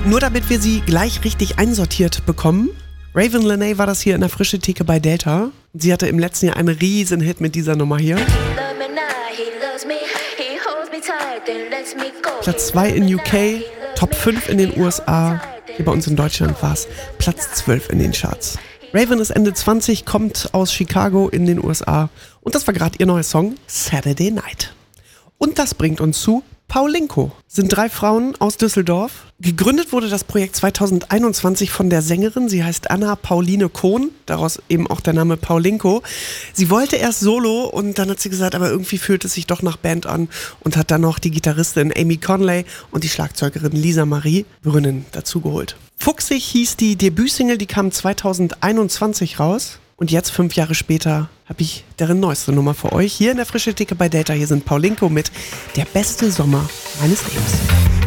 Nur damit wir sie gleich richtig einsortiert bekommen. Raven Lenae war das hier in der Frische Theke bei Delta. Sie hatte im letzten Jahr einen riesen Hit mit dieser Nummer hier. Platz 2 in UK, Top 5 in den USA. Hier bei uns in Deutschland war es Platz 12 in den Charts. Raven ist Ende 20, kommt aus Chicago in den USA. Und das war gerade ihr neuer Song, Saturday Night. Und das bringt uns zu Paulinko. Sind 3 Frauen aus Düsseldorf. Gegründet wurde das Projekt 2021 von der Sängerin. Sie heißt Anna Pauline Kohn, daraus eben auch der Name Paulinko. Sie wollte erst solo und dann hat sie gesagt, aber irgendwie fühlt es sich doch nach Band an und hat dann noch die Gitarristin Amy Conley und die Schlagzeugerin Lisa Marie Brünnen dazugeholt. Fuchsig hieß die Debütsingle, die kam 2021 raus. Und jetzt, 5 Jahre später, habe ich deren neueste Nummer für euch. Hier in der Frische Theke bei Delta. Hier sind Paulinko mit Der beste Sommer meines Lebens.